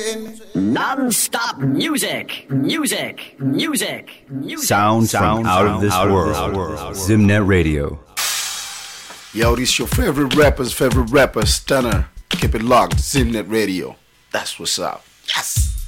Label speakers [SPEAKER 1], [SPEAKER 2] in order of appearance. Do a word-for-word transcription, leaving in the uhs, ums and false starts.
[SPEAKER 1] Non-stop music, music, music, music.
[SPEAKER 2] Sound, sound out of this out world. Of this world. Zimnet Radio.
[SPEAKER 3] Yo, this your favorite rapper's favorite rapper, Stunner. Keep it locked, Zimnet Radio. That's what's up. Yes.